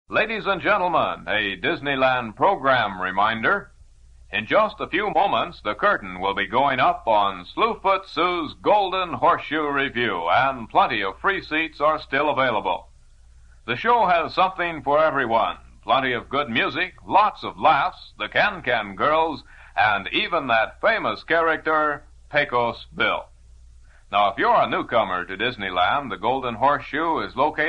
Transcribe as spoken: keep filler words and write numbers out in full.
Ladies and gentlemen, a Disneyland program reminder. In just a few moments, the curtain will be going up on Slewfoot Sue's Golden Horseshoe Revue, and plenty of free seats are still available. The show has something for everyone. Plenty of good music, lots of laughs, the Can-Can Girls, and even that famous character, Pecos Bill. Now, if you're a newcomer to Disneyland, the Golden Horseshoe is located